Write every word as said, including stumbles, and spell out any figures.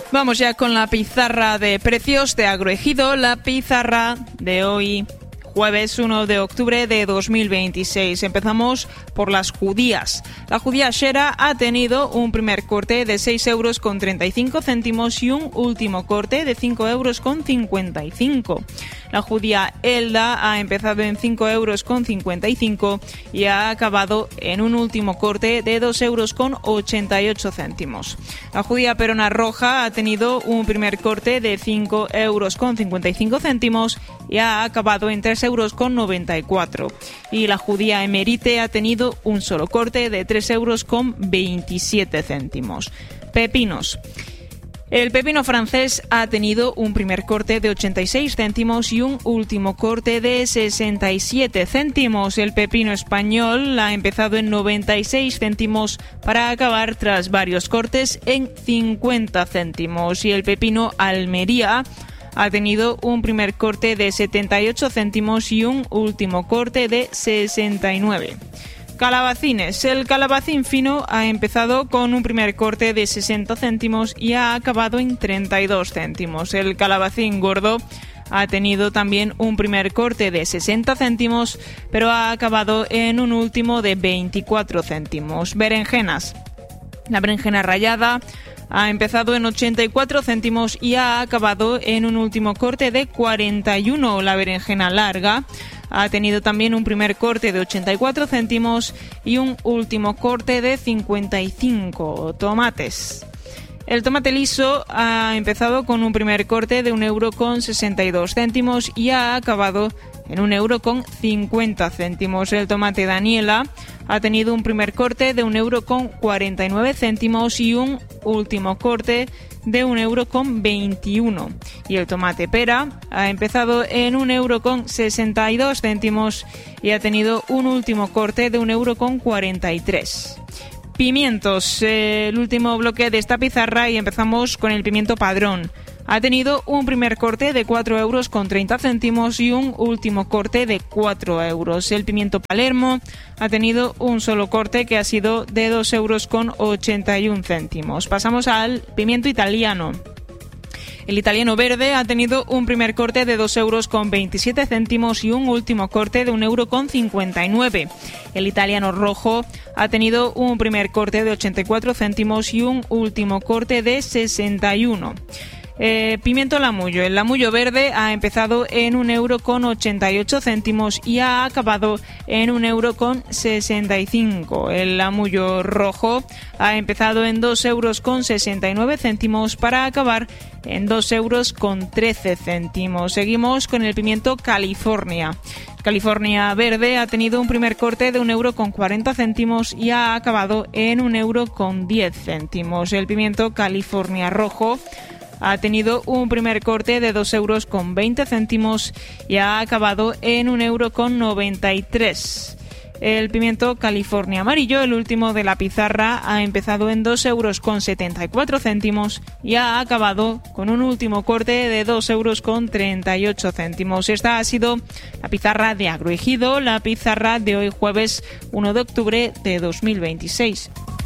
Vamos ya con la pizarra de precios de Agroejido, la pizarra de hoy, jueves uno de octubre de dos mil veintiséis. Empezamos por las judías. La judía Shera ha tenido un primer corte de seis euros con treinta y cinco céntimos y un último corte de cinco euros con cincuenta y cinco. La judía Elda ha empezado en cinco euros con cincuenta y cinco y ha acabado en un último corte de dos euros con ochenta y ocho céntimos. La judía Perona Roja ha tenido un primer corte de cinco euros con cincuenta y cinco céntimos y ha acabado en tres euros con noventa y cuatro. Y la judía Emerite ha tenido un solo corte de tres euros con veintisiete céntimos. Pepinos. El pepino francés ha tenido un primer corte de ochenta y seis céntimos y un último corte de sesenta y siete céntimos. El pepino español ha empezado en noventa y seis céntimos para acabar tras varios cortes en cincuenta céntimos. Y el pepino Almería ha tenido un primer corte de setenta y ocho céntimos y un último corte de sesenta y nueve. Calabacines. El calabacín fino ha empezado con un primer corte de sesenta céntimos y ha acabado en treinta y dos céntimos. El calabacín gordo ha tenido también un primer corte de sesenta céntimos, pero ha acabado en un último de veinticuatro céntimos. Berenjenas. La berenjena rallada ha empezado en ochenta y cuatro céntimos y ha acabado en un último corte de cuarenta y uno. La berenjena larga ha tenido también un primer corte de ochenta y cuatro céntimos y un último corte de cincuenta y cinco. Tomates. El tomate liso ha empezado con un primer corte de un euro con sesenta y dos céntimos y ha acabado en un euro con cincuenta céntimos. El tomate Daniela ha tenido un primer corte de un euro con cuarenta y nueve céntimos y un último corte de un euro con veintiuno. Y el tomate pera ha empezado en un euro con sesenta y dos céntimos y ha tenido un último corte de un euro con cuarenta y tres. Pimientos, eh, el último bloque de esta pizarra, y empezamos con el pimiento padrón. Ha tenido un primer corte de cuatro euros con treinta céntimos y un último corte de cuatro euros. El pimiento Palermo ha tenido un solo corte que ha sido de dos euros con ochenta y un céntimos. Pasamos al pimiento italiano. El italiano verde ha tenido un primer corte de dos euros con veintisiete céntimos y un último corte de un euro con cincuenta y nueve. El italiano rojo ha tenido un primer corte de ochenta y cuatro céntimos y un último corte de sesenta y uno. Eh, pimiento lamullo. El lamullo verde ha empezado en un euro con ochenta y ocho céntimos y ha acabado en un euro con sesenta y cinco. El lamullo rojo ha empezado en dos euros con sesenta y nueve céntimos para acabar en dos euros con trece céntimos. Seguimos con el pimiento California. California verde ha tenido un primer corte de un euro con cuarenta céntimos y ha acabado en un euro con diez céntimos. El pimiento California rojo ha tenido un primer corte de dos euros con veinte céntimos y ha acabado en un euro con noventa y tres. El pimiento California amarillo, el último de la pizarra, ha empezado en dos euros con setenta y cuatro céntimos y ha acabado con un último corte de dos euros con treinta y ocho céntimos. Esta ha sido la pizarra de Agroejido, la pizarra de hoy jueves uno de octubre de dos mil veintiséis.